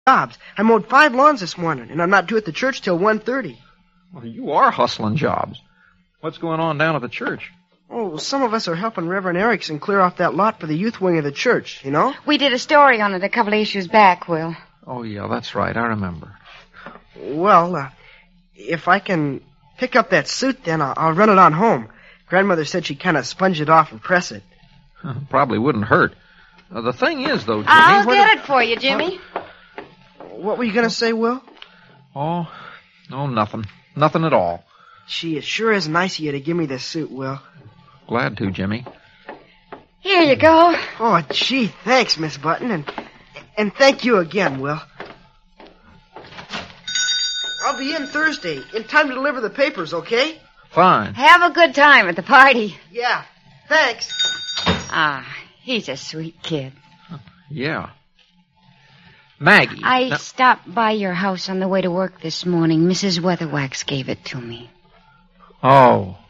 jobs. I mowed 5 lawns this morning, and I'm not due at the church till 1:30. Well, you are hustling jobs. What's going on down at the church? Oh, some of us are helping Reverend Erickson clear off that lot for the youth wing of the church, you know? We did a story on it a couple of issues back, Will. Oh, yeah, that's right. I remember. Well, if I can pick up that suit, then I'll run it on home. Grandmother said she'd kind of sponge it off and press it. Probably wouldn't hurt. The thing is, though, Jimmy... I'll get it for you, Jimmy. What were you going to say, Will? Oh, nothing. Nothing at all. Gee, it sure is nice of you to give me this suit, Will. Glad to, Jimmy. Here you go. Oh, gee, thanks, Miss Button, and thank you again, Will. I'll be in Thursday, in time to deliver the papers, okay? Fine. Have a good time at the party. Yeah, thanks. He's a sweet kid. Yeah. Maggie. I stopped by your house on the way to work this morning. Mrs. Weatherwax gave it to me. Oh.